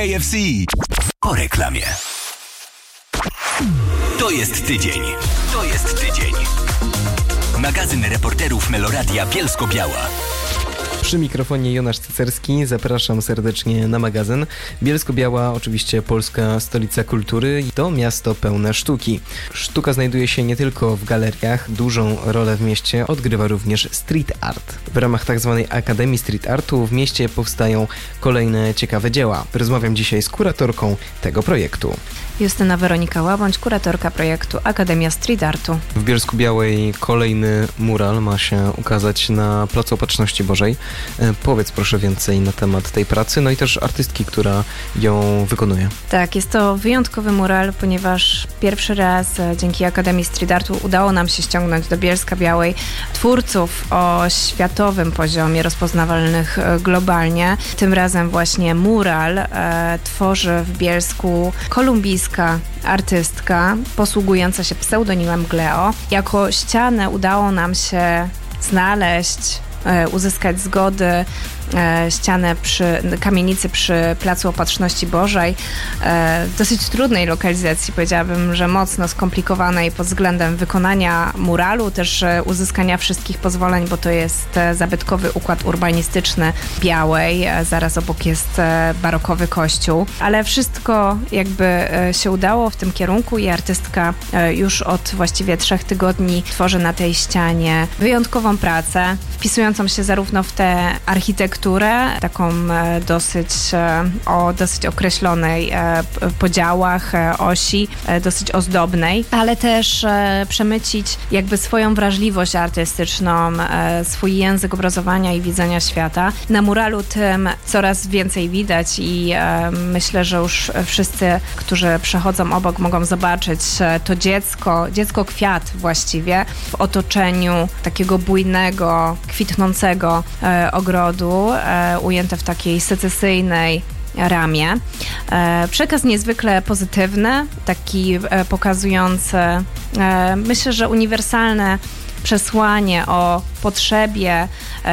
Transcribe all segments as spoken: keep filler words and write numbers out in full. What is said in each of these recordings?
K F C. Po reklamie. To jest tydzień. To jest tydzień. Magazyn reporterów Meloradia Bielsko-Biała. Przy mikrofonie Jonasz Cycerski, zapraszam serdecznie na magazyn. Bielsko-Biała, oczywiście polska stolica kultury, to miasto pełne sztuki. Sztuka znajduje się nie tylko w galeriach, dużą rolę w mieście odgrywa również street art. W ramach tzw. Akademii Street Artu w mieście powstają kolejne ciekawe dzieła. Rozmawiam dzisiaj z kuratorką tego projektu. Justyna Weronika Łabądź, kuratorka projektu Akademia Street Artu. W Bielsku-Białej kolejny mural ma się ukazać na Placu Opatrzności Bożej. Powiedz proszę więcej na temat tej pracy, no i też artystki, która ją wykonuje. Tak, jest to wyjątkowy mural, ponieważ pierwszy raz dzięki Akademii Street Artu udało nam się ściągnąć do Bielska-Białej twórców o światowym poziomie, rozpoznawalnych globalnie. Tym razem właśnie mural e, tworzy w Bielsku kolumbijska artystka posługująca się pseudonimem Gleo. Jako ścianę udało nam się znaleźć, uzyskać zgody ścianę przy kamienicy przy Placu Opatrzności Bożej. W dosyć trudnej lokalizacji, powiedziałabym, że mocno skomplikowanej pod względem wykonania muralu, też uzyskania wszystkich pozwoleń, bo to jest zabytkowy układ urbanistyczny Białej. Zaraz obok jest barokowy kościół. Ale wszystko jakby się udało w tym kierunku i artystka już od właściwie trzech tygodni tworzy na tej ścianie wyjątkową pracę, wpisującą się zarówno w tę architekturę, taką dosyć o dosyć określonej podziałach osi, dosyć ozdobnej, ale też przemycić jakby swoją wrażliwość artystyczną, swój język obrazowania i widzenia świata. Na muralu tym coraz więcej widać i myślę, że już wszyscy, którzy przechodzą obok, mogą zobaczyć to dziecko, dziecko kwiat właściwie w otoczeniu takiego bujnego, kwitnącego ogrodu, ujęte w takiej secesyjnej ramie. Przekaz niezwykle pozytywny, taki pokazujący, myślę, że uniwersalne przesłanie o potrzebie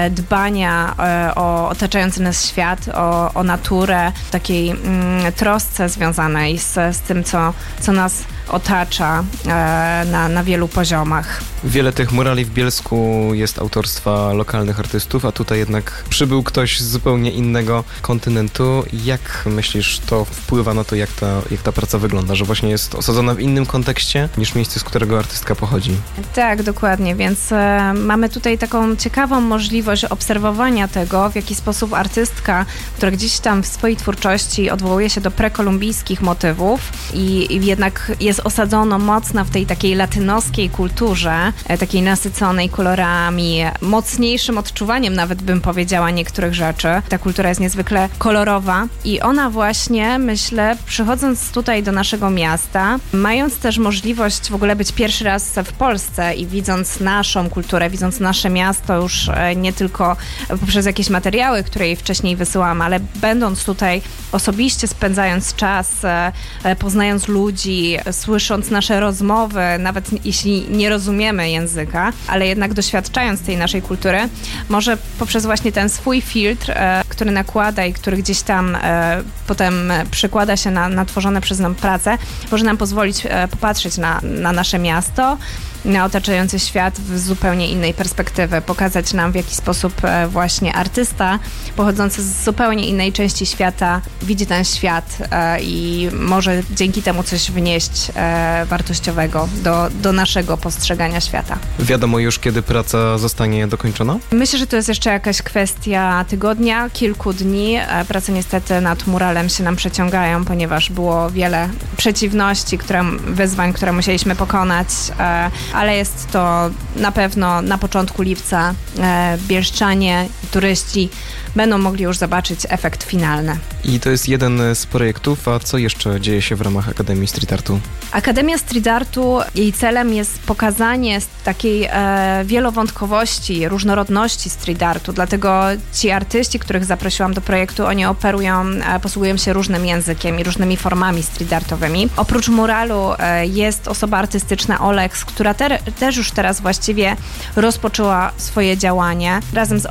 dbania o otaczający nas świat, o, o naturę, takiej mm, trosce związanej z, z tym, co, co nas otacza e, na, na wielu poziomach. Wiele tych murali w Bielsku jest autorstwa lokalnych artystów, a tutaj jednak przybył ktoś z zupełnie innego kontynentu. Jak myślisz, to wpływa na to, jak ta, jak ta praca wygląda, że właśnie jest osadzona w innym kontekście niż miejsce, z którego artystka pochodzi? Tak, dokładnie, więc e, mamy tutaj taką ciekawą możliwość obserwowania tego, w jaki sposób artystka, która gdzieś tam w swojej twórczości odwołuje się do prekolumbijskich motywów i, i jednak jest osadzono mocno w tej takiej latynoskiej kulturze, takiej nasyconej kolorami, mocniejszym odczuwaniem nawet bym powiedziała niektórych rzeczy. Ta kultura jest niezwykle kolorowa i ona właśnie, myślę, przychodząc tutaj do naszego miasta, mając też możliwość w ogóle być pierwszy raz w Polsce i widząc naszą kulturę, widząc nasze miasto już nie tylko poprzez jakieś materiały, które jej wcześniej wysyłam, ale będąc tutaj osobiście, spędzając czas, poznając ludzi, słysząc nasze rozmowy, nawet jeśli nie rozumiemy języka, ale jednak doświadczając tej naszej kultury, może poprzez właśnie ten swój filtr, e, który nakłada i który gdzieś tam e, potem przekłada się na, na tworzone przez nas pracę, może nam pozwolić e, popatrzeć na, na nasze miasto, na otaczający świat w zupełnie innej perspektywy, pokazać nam, w jaki sposób właśnie artysta pochodzący z zupełnie innej części świata widzi ten świat e, i może dzięki temu coś wnieść e, wartościowego do, do naszego postrzegania świata. Wiadomo już, kiedy praca zostanie dokończona? Myślę, że to jest jeszcze jakaś kwestia tygodnia, kilku dni. E, prace niestety nad muralem się nam przeciągają, ponieważ było wiele przeciwności, które, wyzwań, które musieliśmy pokonać, e, ale jest to na pewno na początku lipca e, bielszczanie i turyści będą mogli już zobaczyć efekt finalny. I to jest jeden z projektów, a co jeszcze dzieje się w ramach Akademii Street Artu? Akademia Street Artu, jej celem jest pokazanie takiej e, wielowątkowości, różnorodności street artu, dlatego ci artyści, których zaprosiłam do projektu, oni operują, e, posługują się różnym językiem i różnymi formami street artowymi. Oprócz muralu e, jest osoba artystyczna Olex, która te, też już teraz właściwie rozpoczęła swoje działanie. Razem z Olex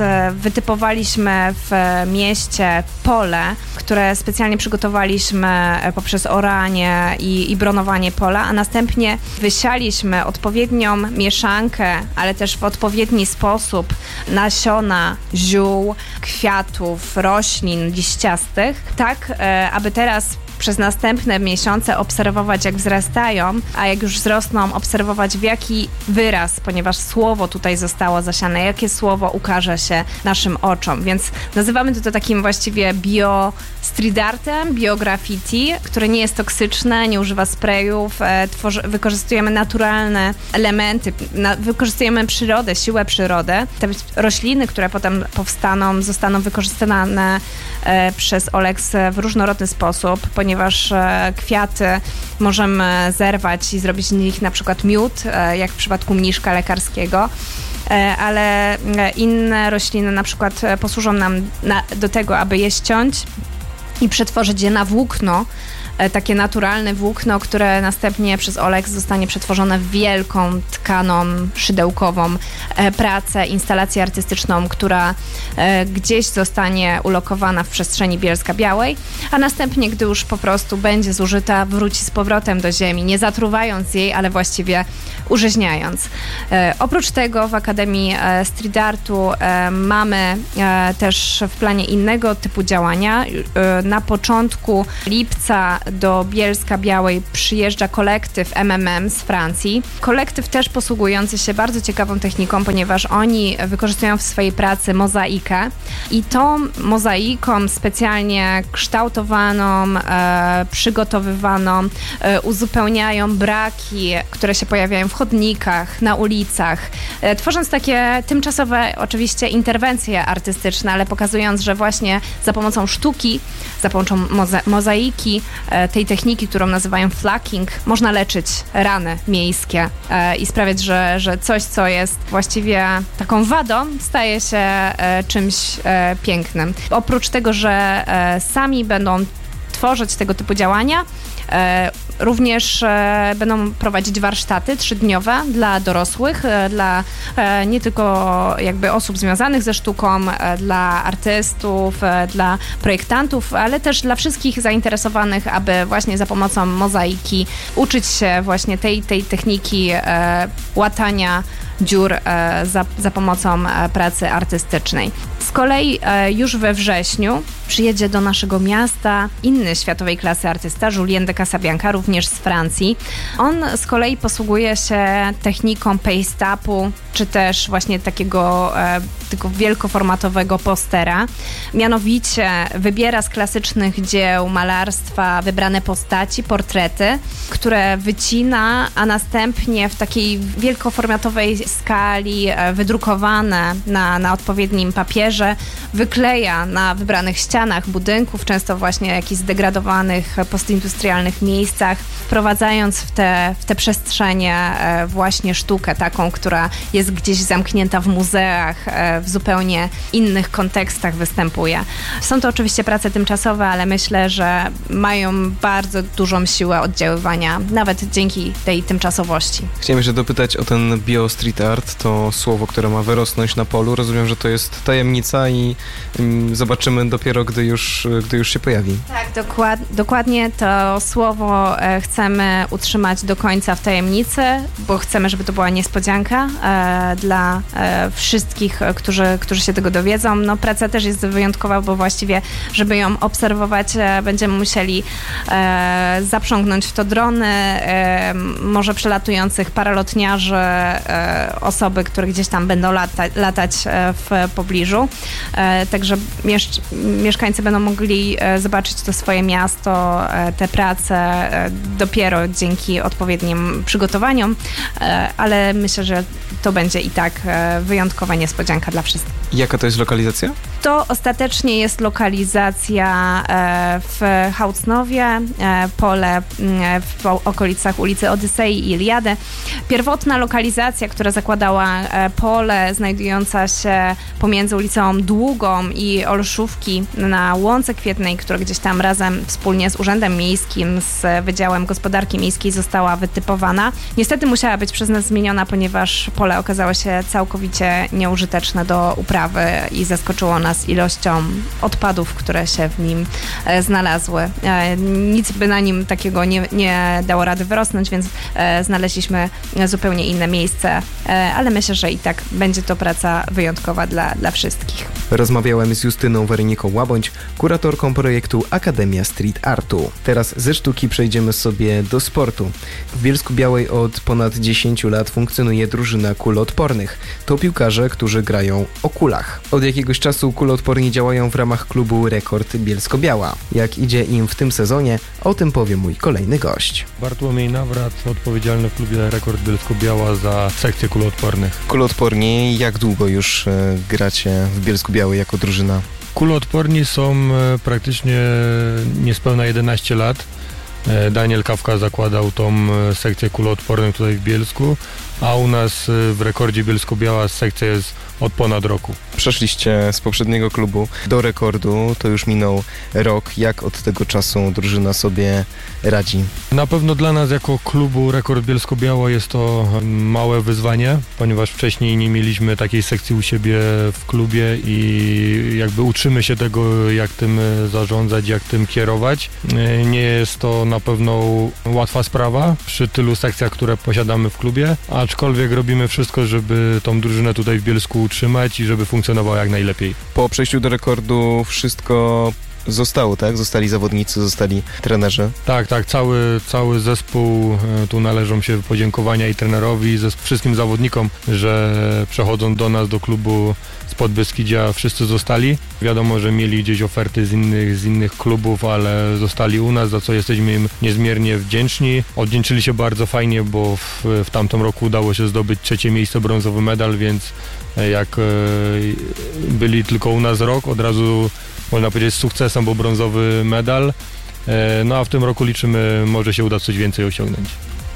wytypowaliśmy w mieście pole, które specjalnie przygotowaliśmy poprzez oranie i, i bronowanie pola, a następnie wysialiśmy odpowiednią mieszankę, ale też w odpowiedni sposób nasiona ziół, kwiatów, roślin liściastych, tak aby teraz przez następne miesiące obserwować, jak wzrastają, a jak już wzrosną, obserwować, w jaki wyraz, ponieważ słowo tutaj zostało zasiane, jakie słowo ukaże się naszym oczom. Więc nazywamy to takim właściwie bio street artem, bio graffiti, które nie jest toksyczne, nie używa sprayów, e, tworzy, wykorzystujemy naturalne elementy, na, wykorzystujemy przyrodę, siłę przyrody. Te rośliny, które potem powstaną, zostaną wykorzystane e, przez Olex w różnorodny sposób, ponieważ e, kwiaty możemy zerwać i zrobić z nich na przykład miód, e, jak w przypadku mniszka lekarskiego. Ale inne rośliny na przykład posłużą nam na, do tego, aby je ściąć i przetworzyć je na włókno, takie naturalne włókno, które następnie przez Olex zostanie przetworzone w wielką, tkaną, szydełkową pracę, instalację artystyczną, która gdzieś zostanie ulokowana w przestrzeni Bielska-Białej, a następnie, gdy już po prostu będzie zużyta, wróci z powrotem do ziemi, nie zatruwając jej, ale właściwie urzeźniając. Oprócz tego w Akademii Street Artu mamy też w planie innego typu działania. Na początku lipca do Bielska-Białej przyjeżdża kolektyw M M M z Francji. Kolektyw też posługujący się bardzo ciekawą techniką, ponieważ oni wykorzystują w swojej pracy mozaikę i tą mozaiką specjalnie kształtowaną, e, przygotowywaną e, uzupełniają braki, które się pojawiają w chodnikach, na ulicach, e, tworząc takie tymczasowe oczywiście interwencje artystyczne, ale pokazując, że właśnie za pomocą sztuki, za pomocą moza- mozaiki, tej techniki, którą nazywają flacking, można leczyć rany miejskie e, i sprawiać, że, że coś, co jest właściwie taką wadą, staje się e, czymś e, pięknym. Oprócz tego, że e, sami będą tworzyć tego typu działania, e, również e, będą prowadzić warsztaty trzydniowe dla dorosłych, e, dla e, nie tylko jakby osób związanych ze sztuką, e, dla artystów, e, dla projektantów, ale też dla wszystkich zainteresowanych, aby właśnie za pomocą mozaiki uczyć się właśnie tej, tej techniki e, łatania dziur e, za, za pomocą e, pracy artystycznej. Z kolei e, już we wrześniu przyjedzie do naszego miasta inny światowej klasy artysta, Julien de Casabianca, również z Francji. On z kolei posługuje się techniką paste-upu, czy też właśnie takiego, e, takiego wielkoformatowego postera. Mianowicie wybiera z klasycznych dzieł malarstwa wybrane postaci, portrety, które wycina, a następnie w takiej wielkoformatowej skali e, wydrukowane na, na odpowiednim papierze wykleja na wybranych ścianach budynków, często właśnie jakichś zdegradowanych postindustrialnych miejscach, wprowadzając w te, w te przestrzenie e, właśnie sztukę taką, która jest gdzieś zamknięta w muzeach, e, w zupełnie innych kontekstach występuje. Są to oczywiście prace tymczasowe, ale myślę, że mają bardzo dużą siłę oddziaływania, nawet dzięki tej tymczasowości. Chciałem jeszcze dopytać o ten bio street art, to słowo, które ma wyrosnąć na polu. Rozumiem, że to jest tajemnica i mm, zobaczymy dopiero, gdy już, gdy już się pojawi. Tak, dokład, dokładnie to słowo e, chcemy utrzymać do końca w tajemnicy, bo chcemy, żeby to była niespodzianka e, dla e, wszystkich, którzy, którzy się tego dowiedzą. No, praca też jest wyjątkowa, bo właściwie, żeby ją obserwować, e, będziemy musieli e, zaprzągnąć w to drony, e, może przelatujących paralotniarzy, e, osoby, które gdzieś tam będą lata, latać e, w pobliżu. E, także miesz- mieszkańcy będą mogli e, zobaczyć to swoje miasto, e, te prace e, dopiero dzięki odpowiednim przygotowaniom, e, ale myślę, że to będzie i tak e, wyjątkowa niespodzianka dla wszystkich. Jaka to jest lokalizacja? To ostatecznie jest lokalizacja w Hałcnowie, pole w okolicach ulicy Odysei i Iliady. Pierwotna lokalizacja, która zakładała pole znajdująca się pomiędzy ulicą Długą i Olszówki na Łące Kwietnej, która gdzieś tam razem wspólnie z Urzędem Miejskim, z Wydziałem Gospodarki Miejskiej została wytypowana. Niestety musiała być przez nas zmieniona, ponieważ pole okazało się całkowicie nieużyteczne do uprawy i zaskoczyło nas ilością odpadów, które się w nim e, znalazły. E, nic by na nim takiego nie, nie dało rady wyrosnąć, więc e, znaleźliśmy zupełnie inne miejsce, e, ale myślę, że i tak będzie to praca wyjątkowa dla, dla wszystkich. Rozmawiałem z Justyną Weryniką Łabądź, kuratorką projektu Akademia Street Artu. Teraz ze sztuki przejdziemy sobie do sportu. W Bielsku-Białej od ponad dziesięciu lat funkcjonuje drużyna kuloodpornych. To piłkarze, którzy grają o kulach. Od jakiegoś czasu kuloodporni działają w ramach klubu Rekord Bielsko-Biała. Jak idzie im w tym sezonie, o tym powie mój kolejny gość. Bartłomiej Nawrat, odpowiedzialny w klubie Rekord Bielsko-Biała za sekcję kuloodpornych. Kuloodporni, jak długo już e, gracie w Bielsku-Białej jako drużyna? Kuloodporni są e, praktycznie niespełna jedenaście lat. E, Daniel Kawka zakładał tą e, sekcję kuloodpornych tutaj w Bielsku, a u nas e, w Rekordzie Bielsko-Biała sekcja jest od ponad roku. Przeszliście z poprzedniego klubu do Rekordu, to już minął rok. Jak od tego czasu drużyna sobie radzi? Na pewno dla nas jako klubu Rekord Bielsko-Biała jest to małe wyzwanie, ponieważ wcześniej nie mieliśmy takiej sekcji u siebie w klubie i jakby uczymy się tego, jak tym zarządzać, jak tym kierować. Nie jest to na pewno łatwa sprawa przy tylu sekcjach, które posiadamy w klubie, aczkolwiek robimy wszystko, żeby tą drużynę tutaj w Bielsku utrzymać i żeby funkcjonowała jak najlepiej. Po przejściu do Rekordu wszystko zostało, tak? Zostali zawodnicy, zostali trenerzy. Tak, tak, cały, cały zespół, tu należą się podziękowania i trenerowi, i wszystkim zawodnikom, że przechodząc do nas, do klubu z Podbeskidzia, wszyscy zostali. Wiadomo, że mieli gdzieś oferty z innych, z innych klubów, ale zostali u nas, za co jesteśmy im niezmiernie wdzięczni. Odwdzięczyli się bardzo fajnie, bo w, w tamtym roku udało się zdobyć trzecie miejsce, brązowy medal, więc jak byli tylko u nas rok, od razu można powiedzieć z sukcesem, bo brązowy medal. No a w tym roku liczymy, może się uda coś więcej osiągnąć.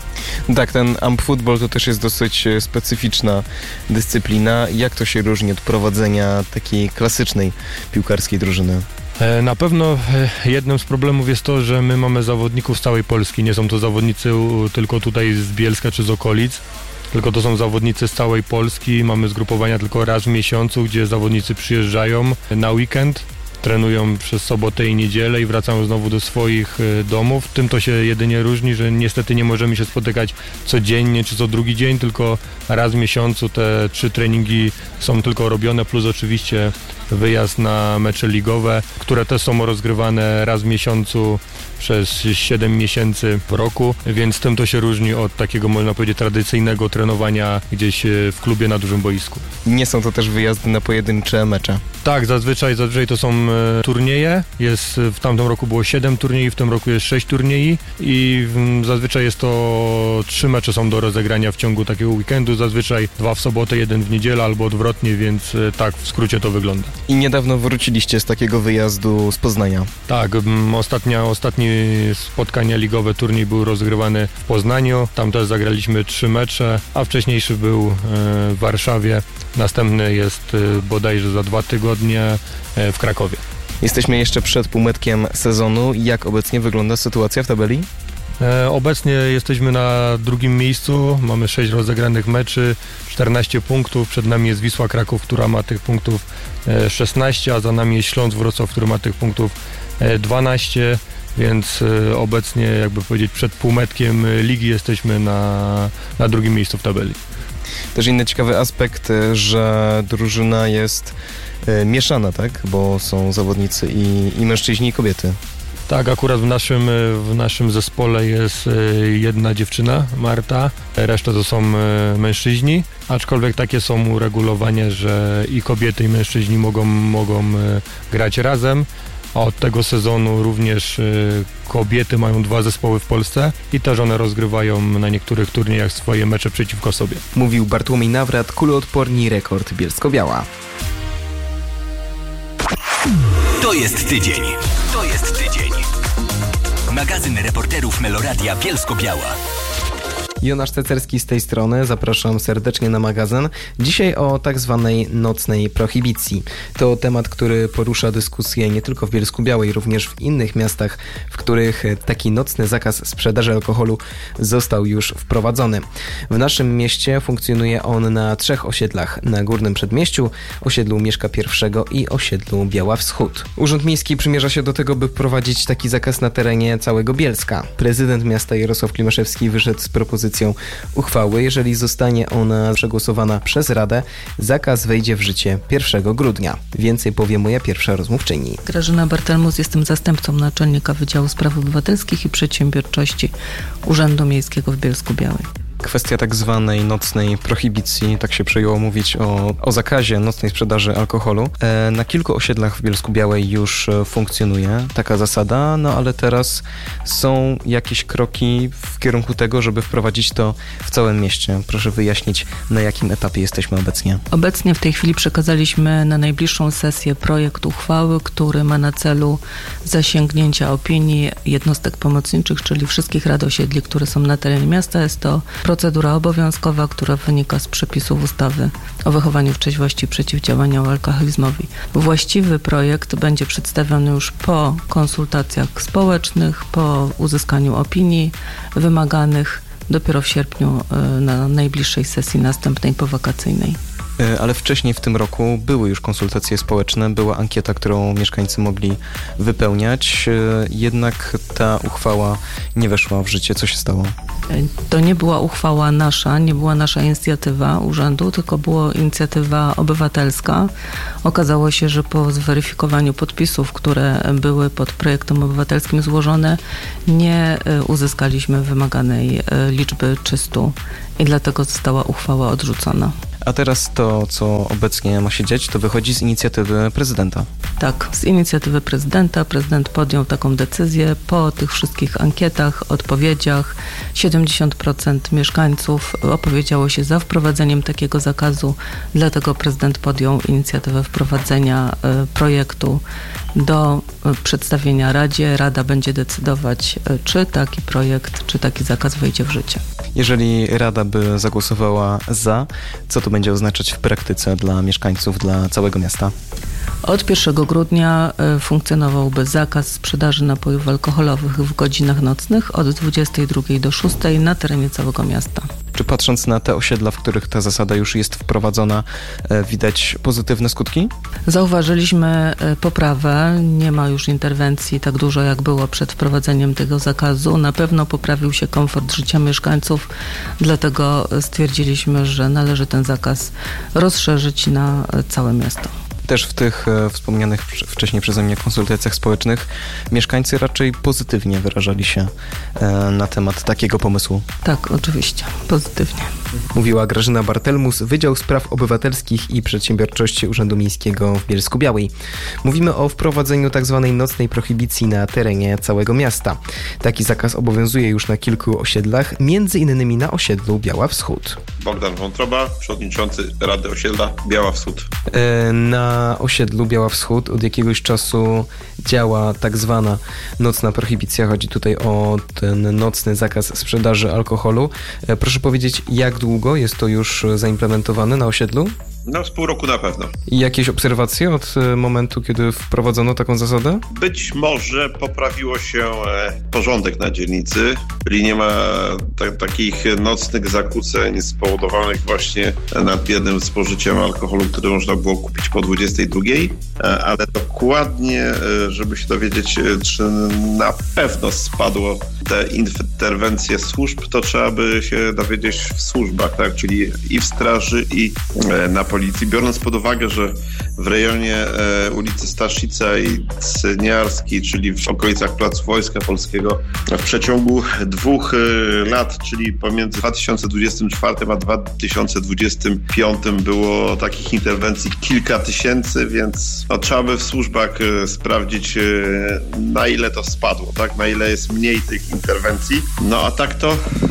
Tak, ten amp football to też jest dosyć specyficzna dyscyplina. Jak to się różni od prowadzenia takiej klasycznej piłkarskiej drużyny? Na pewno jednym z problemów jest to, że my mamy zawodników z całej Polski. Nie są to zawodnicy tylko tutaj z Bielska czy z okolic, tylko to są zawodnicy z całej Polski. Mamy zgrupowania tylko raz w miesiącu, gdzie zawodnicy przyjeżdżają na weekend, trenują przez sobotę i niedzielę i wracają znowu do swoich domów. Tym to się jedynie różni, że niestety nie możemy się spotykać codziennie czy co drugi dzień, tylko raz w miesiącu te trzy treningi są tylko robione, plus oczywiście wyjazd na mecze ligowe, które też są rozgrywane raz w miesiącu przez siedem miesięcy w roku, więc tym to się różni od takiego, można powiedzieć, tradycyjnego trenowania gdzieś w klubie na dużym boisku. Nie są to też wyjazdy na pojedyncze mecze? Tak, zazwyczaj, zazwyczaj to są e, turnieje. Jest, w tamtym roku było siedem turniejów, w tym roku jest sześć turniejów i w, zazwyczaj jest to trzy mecze są do rozegrania w ciągu takiego weekendu, zazwyczaj dwa w sobotę, jeden w niedzielę albo odwrotnie, więc e, tak w skrócie to wygląda. I niedawno wróciliście z takiego wyjazdu z Poznania? Tak, m, ostatnia, ostatnie spotkania ligowe, turniej był rozgrywany w Poznaniu, tam też zagraliśmy trzy mecze, a wcześniejszy był e, w Warszawie, następny jest e, bodajże za dwa tygodnie e, w Krakowie. Jesteśmy jeszcze przed półmetkiem sezonu. Jak obecnie wygląda sytuacja w tabeli? E, obecnie jesteśmy na drugim miejscu, mamy sześć rozegranych meczy, czternaście punktów, przed nami jest Wisła Kraków, która ma tych punktów e, szesnaście, a za nami jest Śląsk Wrocław, który ma tych punktów e, dwanaście, więc e, obecnie, jakby powiedzieć, przed półmetkiem ligi jesteśmy na, na drugim miejscu w tabeli. Też inny ciekawy aspekt, że drużyna jest e, mieszana, tak? Bo są zawodnicy i, i mężczyźni, i kobiety. Tak, akurat w naszym, w naszym zespole jest jedna dziewczyna, Marta, reszta to są mężczyźni, aczkolwiek takie są uregulowania, że i kobiety, i mężczyźni mogą, mogą grać razem, a od tego sezonu również kobiety mają dwa zespoły w Polsce i też one rozgrywają na niektórych turniejach swoje mecze przeciwko sobie. Mówił Bartłomiej Nawrat, kuloodporni Rekord Bielsko-Biała. To jest tydzień. To jest tydzień. Magazyn reporterów Meloradia Bielsko-Biała. Jonasz Cecerski z tej strony, zapraszam serdecznie na magazyn. Dzisiaj o tak zwanej nocnej prohibicji. To temat, który porusza dyskusję nie tylko w Bielsku-Białej, również w innych miastach, w których taki nocny zakaz sprzedaży alkoholu został już wprowadzony. W naszym mieście funkcjonuje on na trzech osiedlach. Na Górnym Przedmieściu, osiedlu Mieszka Pierwszego i osiedlu Biała Wschód. Urząd Miejski przymierza się do tego, by wprowadzić taki zakaz na terenie całego Bielska. Prezydent miasta Jarosław Klimaszewski wyszedł z propozycją uchwały. Jeżeli zostanie ona przegłosowana przez Radę, zakaz wejdzie w życie pierwszego grudnia. Więcej powie moja pierwsza rozmówczyni. Grażyna Bartelmus, jestem zastępcą naczelnika Wydziału Spraw Obywatelskich i Przedsiębiorczości Urzędu Miejskiego w Bielsku-Białej. Kwestia tak zwanej nocnej prohibicji, tak się przyjęło mówić o, o zakazie nocnej sprzedaży alkoholu. E, na kilku osiedlach w Bielsku-Białej już funkcjonuje taka zasada, no ale teraz są jakieś kroki w kierunku tego, żeby wprowadzić to w całym mieście. Proszę wyjaśnić, na jakim etapie jesteśmy obecnie. Obecnie w tej chwili przekazaliśmy na najbliższą sesję projekt uchwały, który ma na celu zasięgnięcia opinii jednostek pomocniczych, czyli wszystkich rad osiedli, które są na terenie miasta. Jest to procedura obowiązkowa, która wynika z przepisów ustawy o wychowaniu w trzeźwości i przeciwdziałaniu alkoholizmowi. Właściwy projekt będzie przedstawiony już po konsultacjach społecznych, po uzyskaniu opinii wymaganych dopiero w sierpniu na najbliższej sesji następnej powakacyjnej. Ale wcześniej w tym roku były już konsultacje społeczne, była ankieta, którą mieszkańcy mogli wypełniać, jednak ta uchwała nie weszła w życie. Co się stało? To nie była uchwała nasza, nie była nasza inicjatywa urzędu, tylko była inicjatywa obywatelska. Okazało się, że po zweryfikowaniu podpisów, które były pod projektem obywatelskim złożone, nie uzyskaliśmy wymaganej liczby trzystu i dlatego została uchwała odrzucona. A teraz to, co obecnie ma się dziać, to wychodzi z inicjatywy prezydenta. Tak, z inicjatywy prezydenta. Prezydent podjął taką decyzję po tych wszystkich ankietach, odpowiedziach. siedemdziesiąt procent mieszkańców opowiedziało się za wprowadzeniem takiego zakazu, dlatego prezydent podjął inicjatywę wprowadzenia projektu do przedstawienia Radzie. Rada będzie decydować, czy taki projekt, czy taki zakaz wejdzie w życie. Jeżeli Rada by zagłosowała za, co to będzie oznaczać w praktyce dla mieszkańców, dla całego miasta? Od pierwszego grudnia funkcjonowałby zakaz sprzedaży napojów alkoholowych w godzinach nocnych od dwudziestej drugiej do szóstej na terenie całego miasta. Czy patrząc na te osiedla, w których ta zasada już jest wprowadzona, widać pozytywne skutki? Zauważyliśmy poprawę. Nie ma już interwencji tak dużo, jak było przed wprowadzeniem tego zakazu. Na pewno poprawił się komfort życia mieszkańców, dlatego stwierdziliśmy, że należy ten zakaz rozszerzyć na całe miasto. Też w tych e, wspomnianych wcześniej przeze mnie konsultacjach społecznych mieszkańcy raczej pozytywnie wyrażali się e, na temat takiego pomysłu. Tak, oczywiście, pozytywnie. Mówiła Grażyna Bartelmus, Wydział Spraw Obywatelskich i Przedsiębiorczości Urzędu Miejskiego w Bielsku-Białej. Mówimy o wprowadzeniu tzw. nocnej prohibicji na terenie całego miasta. Taki zakaz obowiązuje już na kilku osiedlach, między innymi na osiedlu Biała Wschód. Bogdan Wątroba, przewodniczący Rady Osiedla Biała Wschód. E, na osiedlu Biała Wschód od jakiegoś czasu działa tak zwana nocna prohibicja. Chodzi tutaj o ten nocny zakaz sprzedaży alkoholu. E, proszę powiedzieć, jak długo jest to już zaimplementowane na osiedlu? No, z pół roku na pewno. I jakieś obserwacje od momentu, kiedy wprowadzono taką zasadę? Być może poprawiło się porządek na dzielnicy, czyli nie ma ta- takich nocnych zakłóceń spowodowanych właśnie nadmiernym spożyciem alkoholu, który można było kupić po dwudziestej drugiej, ale dokładnie, żeby się dowiedzieć, czy na pewno spadło te interwencje służb, to trzeba by się dowiedzieć w służbach, tak? Czyli i w straży, i na policji. Biorąc pod uwagę, że w rejonie e, ulicy Staszica i Cyniarskiej, czyli w okolicach Placu Wojska Polskiego, w przeciągu dwóch e, lat, czyli pomiędzy dwa tysiące dwudziestym czwartym a dwa tysiące dwudziestym piątym było takich interwencji kilka tysięcy, więc no, trzeba by w służbach e, sprawdzić, e, na ile to spadło, tak? Na ile jest mniej tych interwencji. No a tak to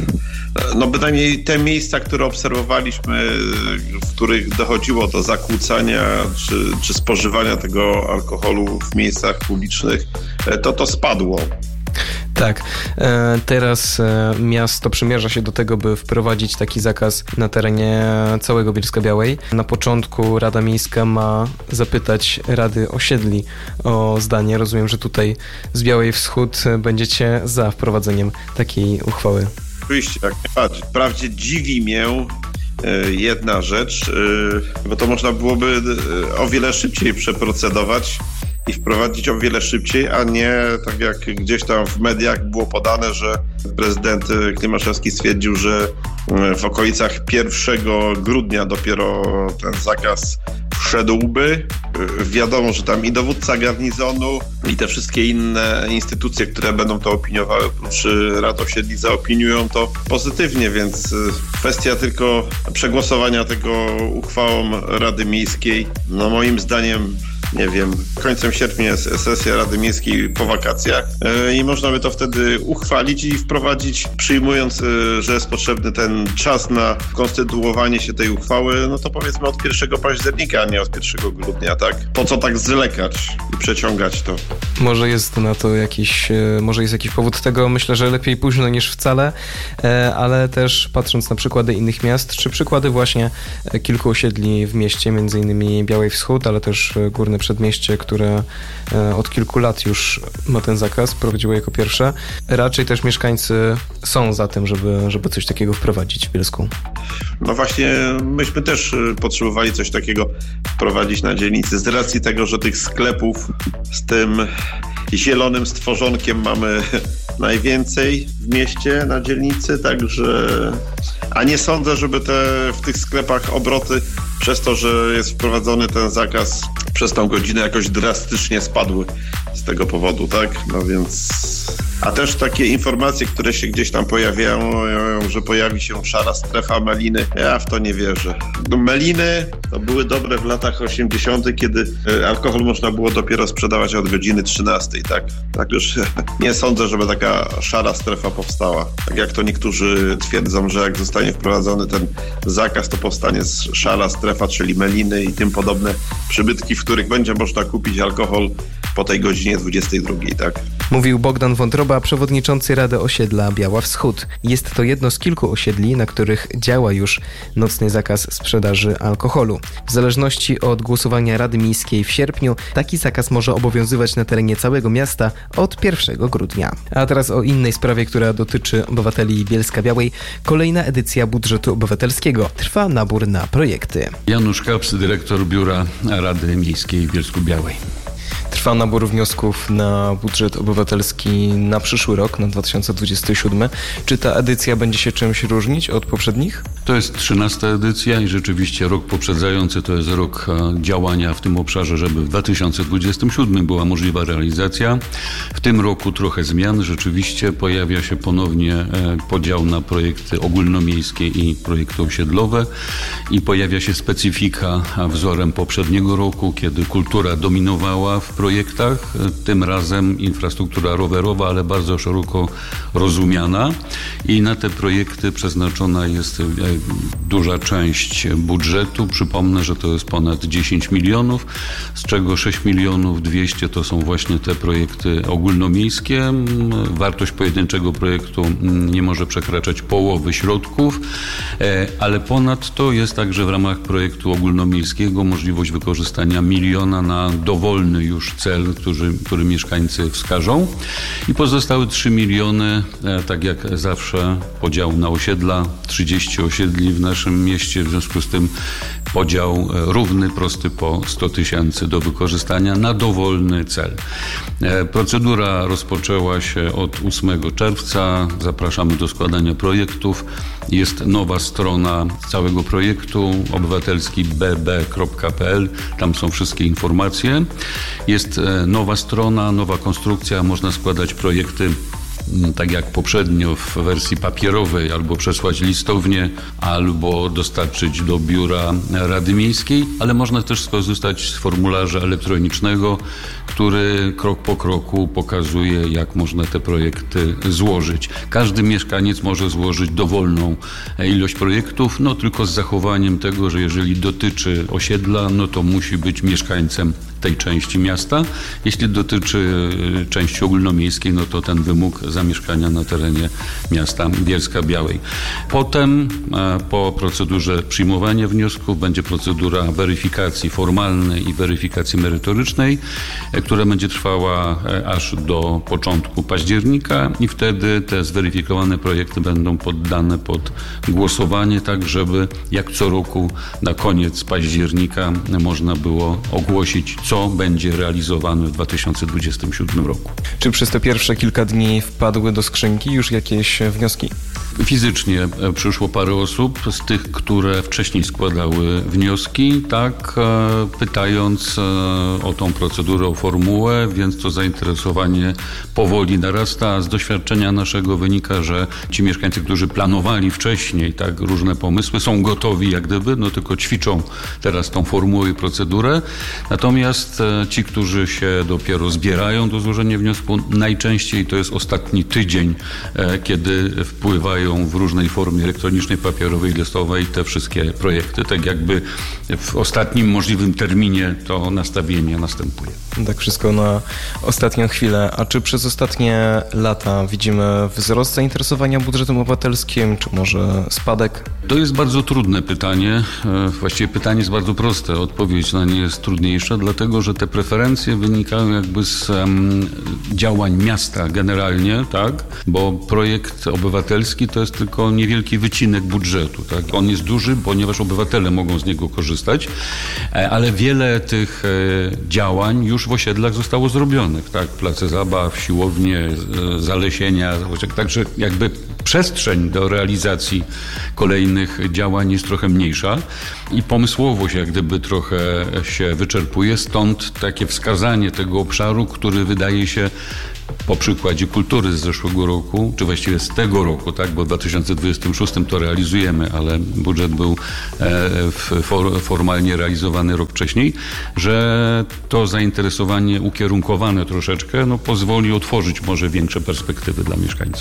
no bynajmniej te miejsca, które obserwowaliśmy, w których dochodziło do zakłócania czy, czy spożywania tego alkoholu w miejscach publicznych, to to spadło. Tak, teraz miasto przymierza się do tego, by wprowadzić taki zakaz na terenie całego Bielska-Białej. Na początku Rada Miejska ma zapytać Rady Osiedli o zdanie. Rozumiem, że tutaj z Białej Wschód będziecie za wprowadzeniem takiej uchwały. Oczywiście, jak najbardziej. Wprawdzie dziwi mnie jedna rzecz, bo to można byłoby o wiele szybciej przeprocedować i wprowadzić o wiele szybciej, a nie tak jak gdzieś tam w mediach było podane, że prezydent Klimaszewski stwierdził, że w okolicach pierwszego grudnia dopiero ten zakaz wszedłby. Wiadomo, że tam i dowódca garnizonu, i te wszystkie inne instytucje, które będą to opiniowały, oprócz Rad Osiedli, zaopiniują to pozytywnie, więc kwestia tylko przegłosowania tego uchwałą Rady Miejskiej. No moim zdaniem, nie wiem, końcem sierpnia jest sesja Rady Miejskiej po wakacjach i można by to wtedy uchwalić i wprowadzić, przyjmując, że jest potrzebny ten czas na konstytuowanie się tej uchwały, no to powiedzmy od pierwszego października, a nie od pierwszego grudnia, tak? Po co tak zwlekać i przeciągać to? Może jest na to jakiś, może jest jakiś powód tego, myślę, że lepiej późno niż wcale, ale też patrząc na przykłady innych miast, czy przykłady właśnie kilku osiedli w mieście, między innymi Białej Wschód, ale też Górne Przedmieście, które od kilku lat już ma ten zakaz, prowadziło jako pierwsze. Raczej też mieszkańcy są za tym, żeby, żeby coś takiego wprowadzić w Bielsku. No właśnie, myśmy też potrzebowali coś takiego wprowadzić na dzielnicy, z racji tego, że tych sklepów z tym zielonym stworzonkiem mamy najwięcej w mieście, na dzielnicy, także a nie sądzę, żeby te w tych sklepach obroty przez to, że jest wprowadzony ten zakaz przez tą godzinę jakoś drastycznie spadły z tego powodu, tak? No więc... A też takie informacje, które się gdzieś tam pojawiają, że pojawi się szara strefa meliny. Ja w to nie wierzę. Meliny to były dobre w latach osiemdziesiątych, kiedy alkohol można było dopiero sprzedawać od godziny trzynastej, tak? Tak już nie sądzę, żeby taka szara strefa powstała. Tak jak to niektórzy twierdzą, że jak zostanie wprowadzony ten zakaz, to powstanie szara strefa, czyli meliny i tym podobne przybytki, w których będzie można kupić alkohol po tej godzinie dwudziestej drugiej, tak? Mówił Bogdan Wątroba, przewodniczący Rady Osiedla Biała Wschód. Jest to jedno z kilku osiedli, na których działa już nocny zakaz sprzedaży alkoholu. W zależności od głosowania Rady Miejskiej w sierpniu, taki zakaz może obowiązywać na terenie całego miasta od pierwszego grudnia. A teraz o innej sprawie, która dotyczy obywateli Bielska-Białej. Kolejna edycja budżetu obywatelskiego. Trwa nabór na projekty. Janusz Kaps, dyrektor Biura Rady Miejskiej w Bielsku-Białej. Trwa nabór wniosków na budżet obywatelski na przyszły rok, na dwa tysiące dwudziesty siódmy. Czy ta edycja będzie się czymś różnić od poprzednich? To jest trzynasta edycja i rzeczywiście rok poprzedzający to jest rok działania w tym obszarze, żeby w dwa tysiące dwudziestym siódmym była możliwa realizacja. W tym roku trochę zmian. Rzeczywiście pojawia się ponownie podział na projekty ogólnomiejskie i projekty osiedlowe i pojawia się specyfika wzorem poprzedniego roku, kiedy kultura dominowała w projektach, tym razem infrastruktura rowerowa, ale bardzo szeroko rozumiana i na te projekty przeznaczona jest duża część budżetu. Przypomnę, że to jest ponad dziesięć milionów, z czego sześć milionów dwieście to są właśnie te projekty ogólnomiejskie. Wartość pojedynczego projektu nie może przekraczać połowy środków, ale ponadto jest także w ramach projektu ogólnomiejskiego możliwość wykorzystania miliona na dowolny już cel, który, który mieszkańcy wskażą i pozostałe trzy miliony, tak jak zawsze podział na osiedla, trzydzieści osiedli w naszym mieście, w związku z tym podział równy, prosty po sto tysięcy do wykorzystania na dowolny cel. Procedura rozpoczęła się od ósmego czerwca, zapraszamy do składania projektów. Jest nowa strona całego projektu, obywatelski b b kropka p l, tam są wszystkie informacje. Jest nowa strona, nowa konstrukcja, można składać projekty tak jak poprzednio w wersji papierowej, albo przesłać listownie, albo dostarczyć do biura Rady Miejskiej, ale można też skorzystać z formularza elektronicznego, który krok po kroku pokazuje, jak można te projekty złożyć. Każdy mieszkaniec może złożyć dowolną ilość projektów, no tylko z zachowaniem tego, że jeżeli dotyczy osiedla, no to musi być mieszkańcem tej części miasta. Jeśli dotyczy części ogólnomiejskiej, no to ten wymóg zamieszkania na terenie miasta Bielska-Białej. Potem po procedurze przyjmowania wniosków będzie procedura weryfikacji formalnej i weryfikacji merytorycznej, która będzie trwała aż do początku października i wtedy te zweryfikowane projekty będą poddane pod głosowanie, tak żeby jak co roku na koniec października można było ogłosić, co będzie realizowane w dwa tysiące dwudziestym siódmym roku. Czy przez te pierwsze kilka dni wpadły do skrzynki już jakieś wnioski? Fizycznie przyszło parę osób z tych, które wcześniej składały wnioski, tak, pytając o tą procedurę, o formułę, więc to zainteresowanie powoli narasta. A z doświadczenia naszego wynika, że ci mieszkańcy, którzy planowali wcześniej tak różne pomysły, są gotowi jak gdyby, no tylko ćwiczą teraz tą formułę i procedurę. Natomiast ci, którzy się dopiero zbierają do złożenia wniosku, najczęściej to jest ostatni tydzień, kiedy wpływają w różnej formie elektronicznej, papierowej, listowej te wszystkie projekty. Tak jakby w ostatnim możliwym terminie to nastawienie następuje. Tak wszystko na ostatnią chwilę. A czy przez ostatnie lata widzimy wzrost zainteresowania budżetem obywatelskim, czy może spadek? To jest bardzo trudne pytanie. Właściwie pytanie jest bardzo proste. Odpowiedź na nie jest trudniejsza, dlatego że te preferencje wynikają jakby z um, działań miasta generalnie, tak? Bo projekt obywatelski to jest tylko niewielki wycinek budżetu, tak? On jest duży, ponieważ obywatele mogą z niego korzystać, ale wiele tych działań już w osiedlach zostało zrobionych, tak? Place zabaw, siłownie, zalesienia, także jakby przestrzeń do realizacji kolejnych działań jest trochę mniejsza i pomysłowość jak gdyby trochę się wyczerpuje, stąd takie wskazanie tego obszaru, który wydaje się po przykładzie kultury z zeszłego roku, czy właściwie z tego roku, tak, bo w dwa tysiące dwudziestym szóstym to realizujemy, ale budżet był e, formalnie realizowany rok wcześniej, że to zainteresowanie ukierunkowane troszeczkę no, pozwoli otworzyć może większe perspektywy dla mieszkańców.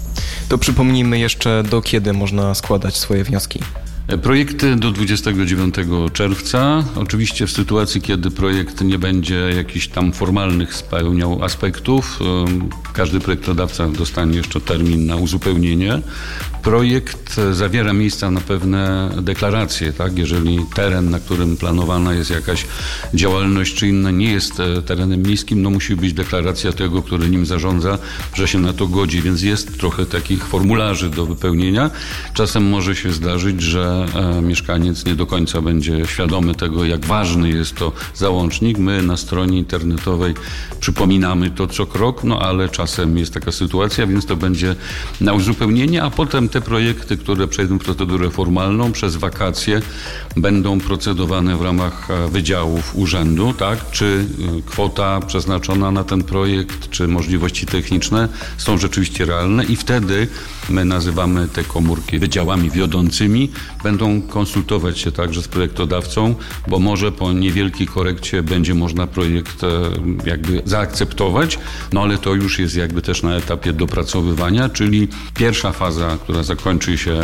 To przypomnijmy jeszcze, do kiedy można składać swoje wnioski. Projekty do dwudziestego dziewiątego czerwca. Oczywiście w sytuacji, kiedy projekt nie będzie jakichś tam formalnych spełniał aspektów, każdy projektodawca dostanie jeszcze termin na uzupełnienie. Projekt zawiera miejsca na pewne deklaracje, tak? Jeżeli teren, na którym planowana jest jakaś działalność czy inna, nie jest terenem miejskim, no musi być deklaracja tego, który nim zarządza, że się na to godzi, więc jest trochę takich formularzy do wypełnienia. Czasem może się zdarzyć, że e, mieszkaniec nie do końca będzie świadomy tego, jak ważny jest to załącznik. My na stronie internetowej przypominamy to co krok, no ale czasem jest taka sytuacja, więc to będzie na uzupełnienie, a potem te projekty, które przejdą procedurę formalną przez wakacje, będą procedowane w ramach wydziałów urzędu, tak? Czy kwota przeznaczona na ten projekt, czy możliwości techniczne są rzeczywiście realne i wtedy my nazywamy te komórki wydziałami wiodącymi, będą konsultować się także z projektodawcą, bo może po niewielkiej korekcie będzie można projekt jakby zaakceptować, no ale to już jest jakby też na etapie dopracowywania, czyli pierwsza faza, która zakończy się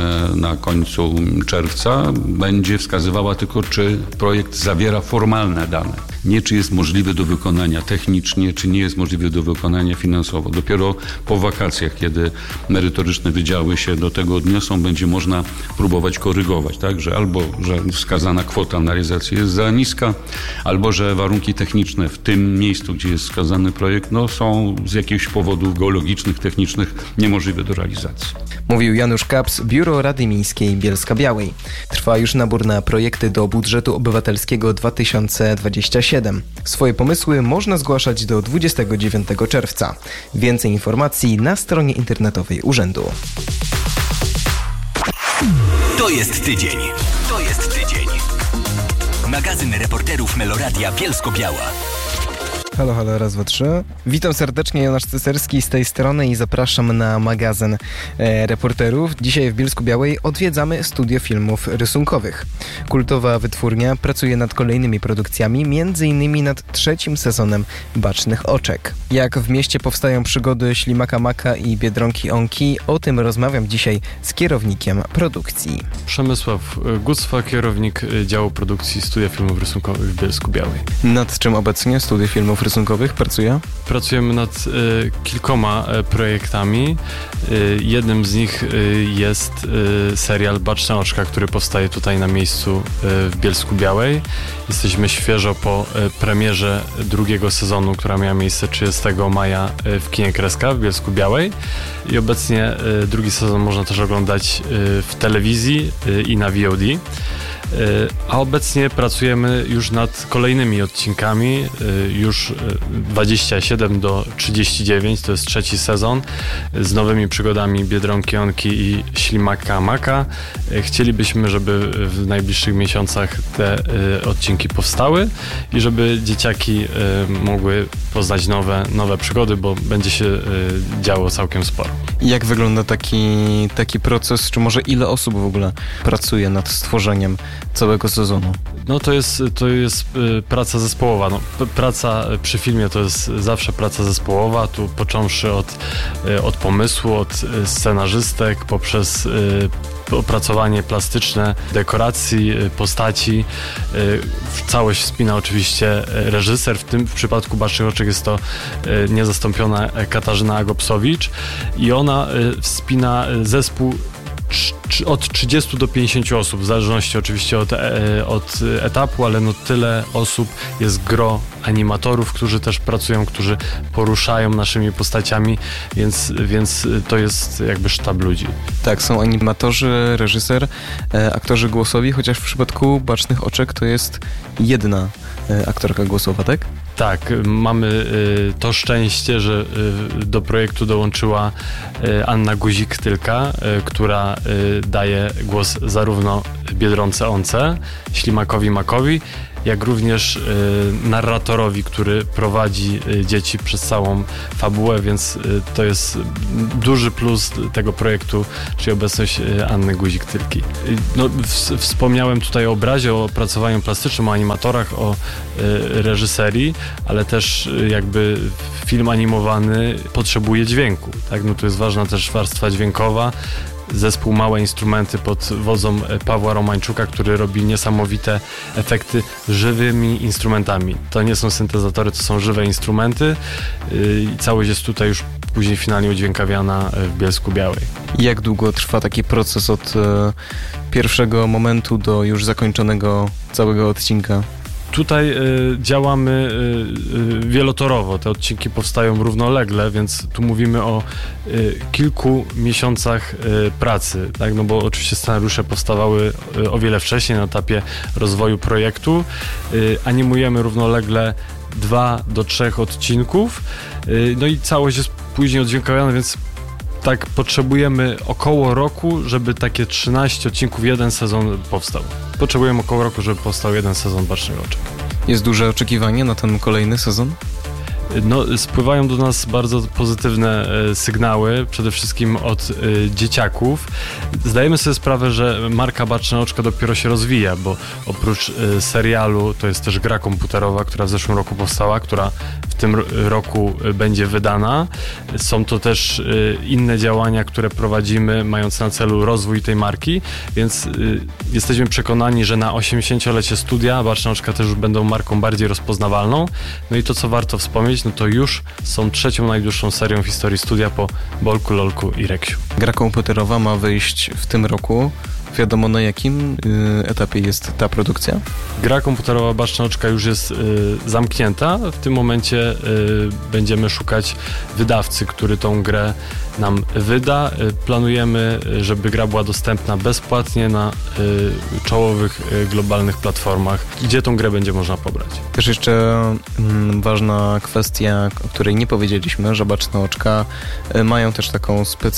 na końcu czerwca, będzie wskazywała tylko, czy projekt zawiera formalne dane. Nie czy jest możliwy do wykonania technicznie, czy nie jest możliwy do wykonania finansowo. Dopiero po wakacjach, kiedy merytoryczne wydziały się do tego odniosą, będzie można próbować korygować, tak? Że albo, że wskazana kwota na realizację jest za niska, albo, że warunki techniczne w tym miejscu, gdzie jest wskazany projekt, no, są z jakichś powodów geologicznych, technicznych niemożliwe do realizacji. Mówił Janusz Kaps, Biuro Rady Miejskiej Bielska-Białej. Trwa już nabór na projekty do budżetu obywatelskiego dwa tysiące dwudziestego siódmego. Swoje pomysły można zgłaszać do dwudziestego dziewiątego czerwca. Więcej informacji na stronie internetowej urzędu. To jest tydzień. To jest tydzień. Magazyn reporterów Meloradia Bielsko-Biała. Halo, halo, raz, dwa, trzy. Witam serdecznie, Jonasz Ceserski z tej strony i zapraszam na magazyn e, reporterów. Dzisiaj w Bielsku-Białej odwiedzamy studio filmów rysunkowych. Kultowa wytwórnia pracuje nad kolejnymi produkcjami, między innymi nad trzecim sezonem Bacznych Oczek. Jak w mieście powstają przygody Ślimaka Maka i Biedronki Onki, o tym rozmawiam dzisiaj z kierownikiem produkcji. Przemysław Gucwa, kierownik działu produkcji Studia Filmów Rysunkowych w Bielsku-Białej. Nad czym obecnie Studio Filmów Rysunkowych pracuje? Pracujemy nad y, kilkoma y, projektami. Y, jednym z nich y, jest y, serial Baczne Oczka, który powstaje tutaj na miejscu y, w Bielsku-Białej. Jesteśmy świeżo po y, premierze drugiego sezonu, która miała miejsce trzydziestego maja y, w kinie Kreska w Bielsku-Białej. I obecnie y, drugi sezon można też oglądać y, w telewizji y, i na V O D. A obecnie pracujemy już nad kolejnymi odcinkami, już dwadzieścia siedem do trzydziestu dziewięciu, to jest trzeci sezon, z nowymi przygodami Biedronki Onki i Ślimaka Maka. Chcielibyśmy, żeby w najbliższych miesiącach te odcinki powstały i żeby dzieciaki mogły poznać nowe, nowe przygody, bo będzie się działo całkiem sporo. I jak wygląda taki, taki proces, czy może ile osób w ogóle pracuje nad stworzeniem całego sezonu? No to jest, to jest y, praca zespołowa. No, p- praca przy filmie to jest zawsze praca zespołowa, tu począwszy od, y, od pomysłu, od y, scenarzystek, poprzez y, opracowanie plastyczne, dekoracji, y, postaci. Y, w całość wspina oczywiście reżyser. W tym w przypadku Bacznych Oczek jest to y, niezastąpiona Katarzyna Agopsowicz i ona y, wspina zespół od trzydziestu do pięćdziesięciu osób, w zależności oczywiście od, e, od etapu, ale no tyle osób, jest gro animatorów, którzy też pracują, którzy poruszają naszymi postaciami, więc, więc to jest jakby sztab ludzi. Tak, są animatorzy, reżyser, e, aktorzy głosowi, chociaż w przypadku Bacznych Oczek to jest jedna e, aktorka głosowa, tak? Tak, mamy y, to szczęście, że y, do projektu dołączyła y, Anna Guzik-Tylka, y, która y, daje głos zarówno Biedronce Once, Ślimakowi Makowi, jak również y, narratorowi, który prowadzi y, dzieci przez całą fabułę, więc y, to jest duży plus tego projektu, czyli obecność y, Anny Guzik-Tylki. Y, no, w, wspomniałem tutaj o obrazie, o opracowaniu plastycznym, o animatorach, o y, reżyserii, ale też y, jakby film animowany potrzebuje dźwięku, tak? No, tu jest ważna też warstwa dźwiękowa. Zespół Małe Instrumenty pod wodzą Pawła Romańczuka, który robi niesamowite efekty żywymi instrumentami. To nie są syntezatory, to są żywe instrumenty i całość jest tutaj już później finalnie udźwiękawiana w Bielsku-Białej. Jak długo trwa taki proces od e, pierwszego momentu do już zakończonego całego odcinka? Tutaj y, działamy y, y, wielotorowo, te odcinki powstają równolegle, więc tu mówimy o y, kilku miesiącach y, pracy, tak? No bo oczywiście scenariusze powstawały y, o wiele wcześniej na etapie rozwoju projektu. Y, animujemy równolegle dwa do trzech odcinków, y, no i całość jest później odźwiękowiona, więc tak potrzebujemy około roku, żeby takie trzynaście odcinków, jeden sezon powstał. Potrzebujemy około roku, żeby powstał jeden sezon Bacznych Oczek. Jest duże oczekiwanie na ten kolejny sezon? No, spływają do nas bardzo pozytywne e, sygnały, przede wszystkim od e, dzieciaków. Zdajemy sobie sprawę, że marka Baczne Oczka dopiero się rozwija, bo oprócz e, serialu to jest też gra komputerowa, która w zeszłym roku powstała, która w tym roku będzie wydana. Są to też e, inne działania, które prowadzimy, mając na celu rozwój tej marki, więc e, jesteśmy przekonani, że na osiemdziesięciolecie studia Baczne Oczka też już będą marką bardziej rozpoznawalną. No i to, co warto wspomnieć, no to już są trzecią najdłuższą serią w historii studia po Bolku, Lolku i Reksiu. Gra komputerowa ma wyjść w tym roku. Wiadomo, na jakim y, etapie jest ta produkcja? Gra komputerowa Baczne Oczka już jest y, zamknięta. W tym momencie y, będziemy szukać wydawcy, który tą grę nam wyda. Y, planujemy, żeby gra była dostępna bezpłatnie na y, czołowych y, globalnych platformach, gdzie tą grę będzie można pobrać. Też jeszcze mm, ważna kwestia, o której nie powiedzieliśmy, że Baczne Oczka y, mają też taką specjalną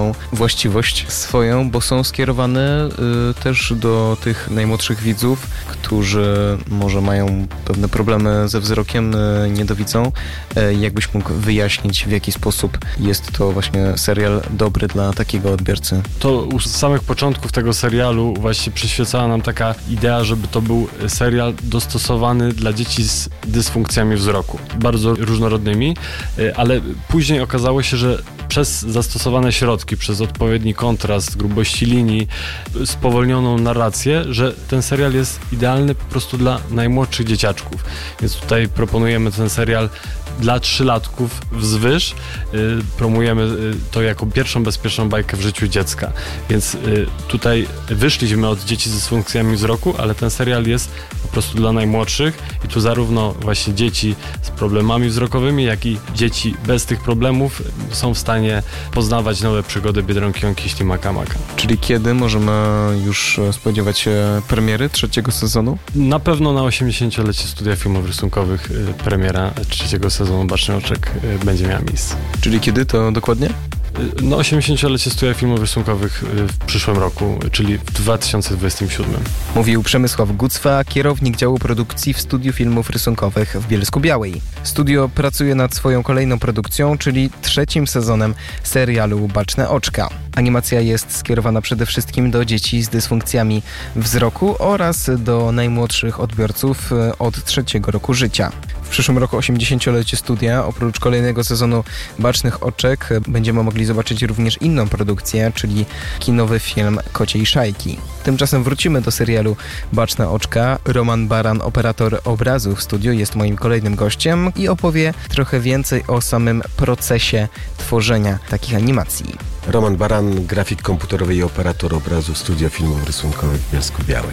taką właściwość swoją, bo są skierowane y, też do tych najmłodszych widzów, którzy może mają pewne problemy ze wzrokiem, y, nie dowidzą. Y, jakbyś mógł wyjaśnić, w jaki sposób jest to właśnie serial dobry dla takiego odbiorcy? To u samych początków tego serialu właśnie przyświecała nam taka idea, żeby to był serial dostosowany dla dzieci z dysfunkcjami wzroku. Bardzo różnorodnymi, ale później okazało się, że przez zastosowane środki, przez odpowiedni kontrast, grubości linii, spowolnioną narrację, że ten serial jest idealny po prostu dla najmłodszych dzieciaczków. Więc tutaj proponujemy ten serial dla trzylatków wzwyż. Yy, promujemy yy, to jako pierwszą bezpieczną bajkę w życiu dziecka. Więc yy, tutaj wyszliśmy od dzieci z dysfunkcjami wzroku, ale ten serial jest po prostu dla najmłodszych i tu zarówno właśnie dzieci z problemami wzrokowymi, jak i dzieci bez tych problemów są w stanie poznawać nowe przygody Biedronki Ionki Ślimaka Maka. Czyli kiedy możemy już spodziewać się premiery trzeciego sezonu? Na pewno na osiemdziesięciolecie Studia Filmów Rysunkowych yy, premiera trzeciego sezonu Baczny Oczek yy, będzie miała miejsce. Czyli kiedy to dokładnie? No osiemdziesięciolecie Studia Filmów Rysunkowych w przyszłym roku, czyli w dwa tysiące dwudziestym siódmym. Mówił Przemysław Gucwa, kierownik działu produkcji w Studiu Filmów Rysunkowych w Bielsku-Białej. Studio pracuje nad swoją kolejną produkcją, czyli trzecim sezonem serialu Baczne Oczka. Animacja jest skierowana przede wszystkim do dzieci z dysfunkcjami wzroku oraz do najmłodszych odbiorców od trzeciego roku życia. W przyszłym roku osiemdziesięciolecie studia, oprócz kolejnego sezonu Bacznych Oczek, będziemy mogli zobaczyć również inną produkcję, czyli kinowy film Kociej Szajki. Tymczasem wrócimy do serialu Baczne Oczka. Roman Baran, operator obrazu w studiu, jest moim kolejnym gościem i opowie trochę więcej o samym procesie tworzenia takich animacji. Roman Baran, grafik komputerowy i operator obrazu Studia Filmów Rysunkowych w Bielsku-Białej.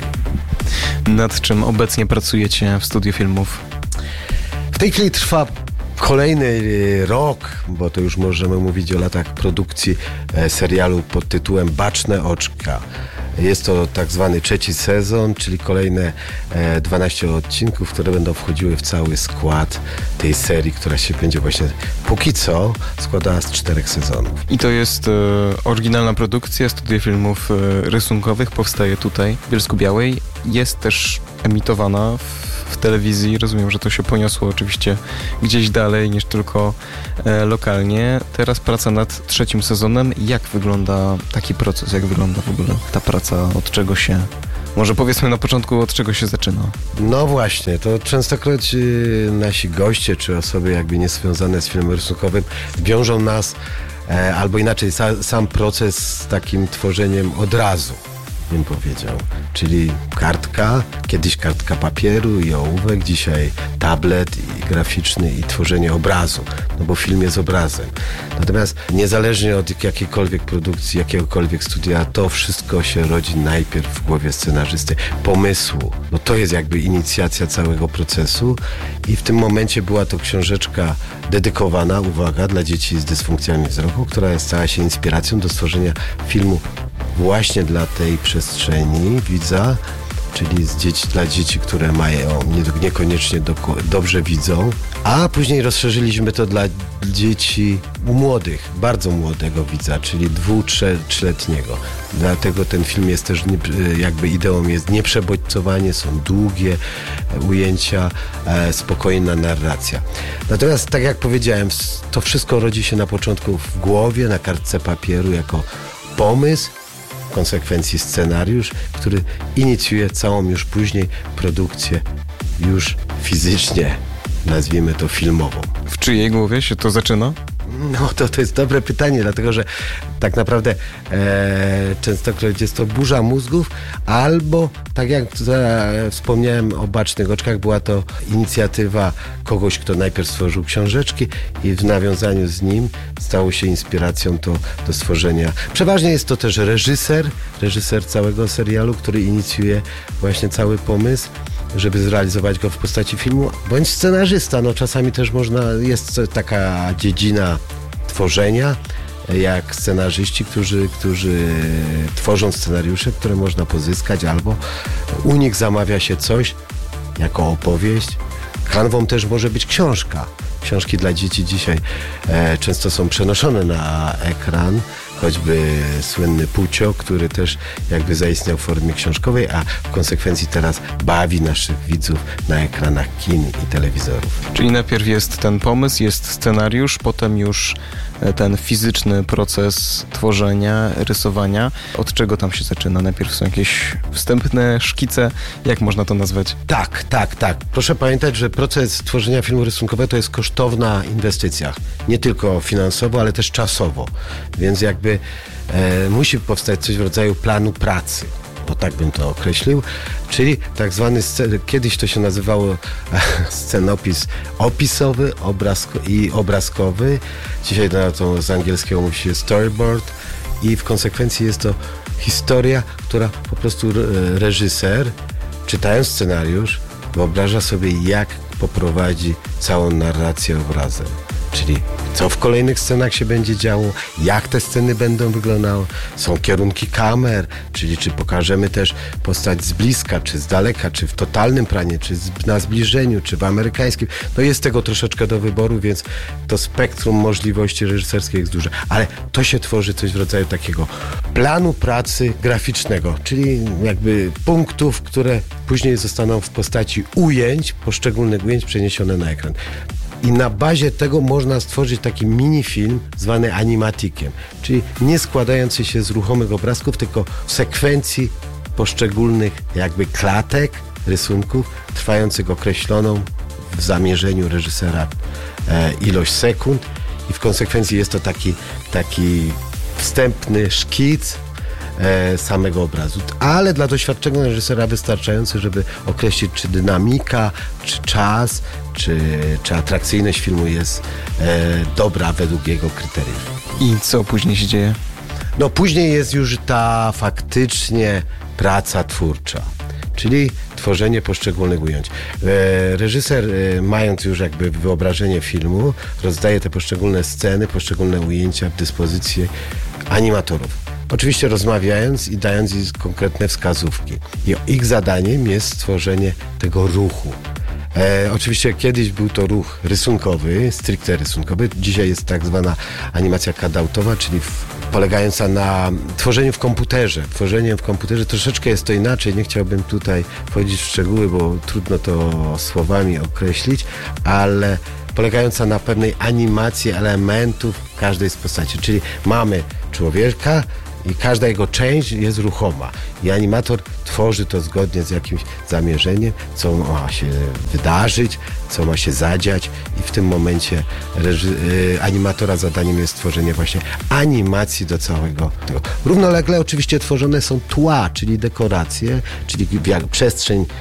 Nad czym obecnie pracujecie w Studiu Filmów? W tej chwili trwa kolejny rok, bo to już możemy mówić o latach produkcji serialu pod tytułem Baczne Oczka. Jest to tak zwany trzeci sezon, czyli kolejne dwanaście odcinków, które będą wchodziły w cały skład tej serii, która się będzie właśnie póki co składała z czterech sezonów. I to jest e, oryginalna produkcja Studia Filmów e, Rysunkowych, powstaje tutaj w Bielsku-Białej. Jest też emitowana w, w telewizji. Rozumiem, że to się poniosło oczywiście gdzieś dalej niż tylko e, lokalnie. Teraz praca nad trzecim sezonem. Jak wygląda taki proces? Jak wygląda w ogóle ta praca? Od czego się... Może powiedzmy na początku, od czego się zaczyna? No właśnie, to częstokroć y, nasi goście, czy osoby jakby niezwiązane z filmem rysunkowym wiążą nas, e, albo inaczej, sa, sam proces z takim tworzeniem od razu, bym powiedział. Czyli kartka, kiedyś kartka papieru i ołówek, dzisiaj tablet i graficzny i tworzenie obrazu, no bo film jest obrazem. Natomiast niezależnie od jakiejkolwiek produkcji, jakiegokolwiek studia, to wszystko się rodzi najpierw w głowie scenarzysty, pomysłu. No to jest jakby inicjacja całego procesu i w tym momencie była to książeczka dedykowana, uwaga, dla dzieci z dysfunkcjami wzroku, która stała się inspiracją do stworzenia filmu właśnie dla tej przestrzeni widza, czyli z dzieci, dla dzieci, które mają nie, niekoniecznie do, dobrze widzą, a później rozszerzyliśmy to dla dzieci młodych, bardzo młodego widza, czyli dwu, trze, trzyletniego. Dlatego ten film jest też, nie, jakby ideą jest nieprzebodźcowanie, są długie ujęcia, e, spokojna narracja. Natomiast tak jak powiedziałem, to wszystko rodzi się na początku w głowie, na kartce papieru jako pomysł, w konsekwencji scenariusz, który inicjuje całą już później produkcję już fizycznie, nazwijmy to filmową. W czyjej głowie się to zaczyna? No to, to jest dobre pytanie, dlatego że tak naprawdę e, częstokroć jest to burza mózgów, albo tak jak za, wspomniałem o Bacznych Oczkach, była to inicjatywa kogoś, kto najpierw stworzył książeczki i w nawiązaniu z nim stało się inspiracją to do stworzenia. Przeważnie jest to też reżyser, reżyser całego serialu, który inicjuje właśnie cały pomysł, żeby zrealizować go w postaci filmu, bądź scenarzysta. No czasami też można, jest taka dziedzina tworzenia, jak scenarzyści, którzy, którzy tworzą scenariusze, które można pozyskać, albo u nich zamawia się coś jako opowieść. Kanwą też może być książka. Książki dla dzieci dzisiaj e, często są przenoszone na ekran choćby słynny Pucio, który też jakby zaistniał w formie książkowej, a w konsekwencji teraz bawi naszych widzów na ekranach kin i telewizorów. Czyli najpierw jest ten pomysł, jest scenariusz, potem już ten fizyczny proces tworzenia, rysowania. Od czego tam się zaczyna? Najpierw są jakieś wstępne szkice, jak można to nazwać? Tak, tak, tak. Proszę pamiętać, że proces tworzenia filmu rysunkowego to jest kosztowna inwestycja. Nie tylko finansowo, ale też czasowo. Więc jakby e, musi powstać coś w rodzaju planu pracy. Bo tak bym to określił, czyli tak zwany, scen- kiedyś to się nazywało scenopis opisowy obrazko- i obrazkowy, dzisiaj na to z angielskiego mówi się storyboard i w konsekwencji jest to historia, która po prostu reżyser, czytając scenariusz, wyobraża sobie, jak poprowadzi całą narrację obrazem. Czyli co w kolejnych scenach się będzie działo, jak te sceny będą wyglądały. Są kierunki kamer, czyli czy pokażemy też postać z bliska, czy z daleka, czy w totalnym planie, czy na zbliżeniu, czy w amerykańskim. No jest tego troszeczkę do wyboru, więc to spektrum możliwości reżyserskich jest duże. Ale to się tworzy coś w rodzaju takiego planu pracy graficznego, czyli jakby punktów, które później zostaną w postaci ujęć, poszczególnych ujęć przeniesione na ekran. I na bazie tego można stworzyć taki minifilm zwany animatikiem, czyli nie składający się z ruchomych obrazków, tylko w sekwencji poszczególnych jakby klatek, rysunków, trwających określoną w zamierzeniu reżysera e, ilość sekund i w konsekwencji jest to taki, taki wstępny szkic e, samego obrazu. Ale dla doświadczonego reżysera wystarczający, żeby określić, czy dynamika, czy czas, czy, czy atrakcyjność filmu jest e, dobra według jego kryteriów. I co później się dzieje? No później jest już ta faktycznie praca twórcza, czyli tworzenie poszczególnych ujęć. E, reżyser, e, mając już jakby wyobrażenie filmu, rozdaje te poszczególne sceny, poszczególne ujęcia w dyspozycji animatorów. Oczywiście rozmawiając i dając im konkretne wskazówki. I ich zadaniem jest stworzenie tego ruchu. E, oczywiście kiedyś był to ruch rysunkowy, stricte rysunkowy. Dzisiaj jest tak zwana animacja cutoutowa, czyli w, polegająca na tworzeniu w komputerze. Tworzeniem w komputerze troszeczkę jest to inaczej. Nie chciałbym tutaj wchodzić w szczegóły, bo trudno to słowami określić, ale polegająca na pewnej animacji elementów każdej z postaci. Czyli mamy człowieka i każda jego część jest ruchoma. I animator tworzy to zgodnie z jakimś zamierzeniem, co ma się wydarzyć, co ma się zadziać i w tym momencie reży- y, animatora zadaniem jest stworzenie właśnie animacji do całego tego. Równolegle oczywiście tworzone są tła, czyli dekoracje, czyli przestrzeń